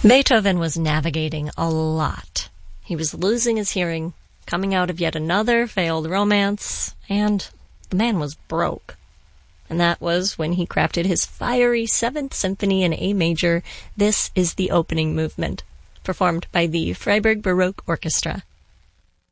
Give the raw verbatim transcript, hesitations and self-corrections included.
Beethoven was navigating a lot. He was losing his hearing, coming out of yet another failed romance, and the man was broke. And that was when he crafted his fiery Seventh Symphony in A major. This is the opening movement, performed by the Freiburg Baroque Orchestra.